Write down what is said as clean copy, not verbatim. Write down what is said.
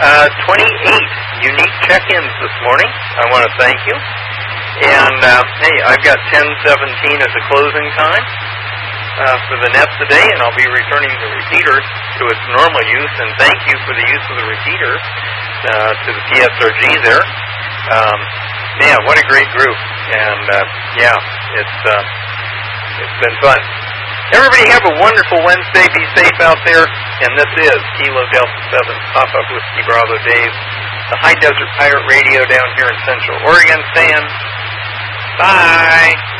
28 unique check-ins this morning. I want to thank you. And, hey, I've got 10:17 as a closing time for the net today, and I'll be returning the repeater to its normal use. And thank you for the use of the repeater to the PSRG there. Man, what a great group. And, yeah, it's been fun. Everybody have a wonderful Wednesday. Be safe out there. And this is Kilo Delta 7, Papa Whiskey Bravo Dave, the High Desert Pirate Radio down here in Central Oregon saying bye.